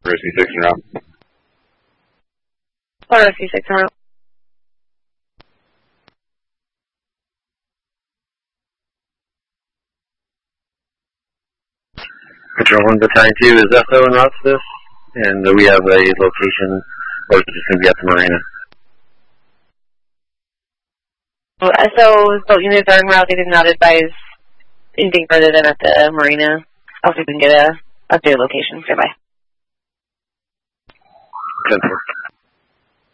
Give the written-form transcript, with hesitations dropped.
C6 en route. Florida C6 en route. Control 1 Battalion 2 is SO en route to this, and we have a location, or is it just going to be at the marina? So boat units are en route. They did not advise anything further than at the marina. I'll see if we can get a updated location. Goodbye. 10-4.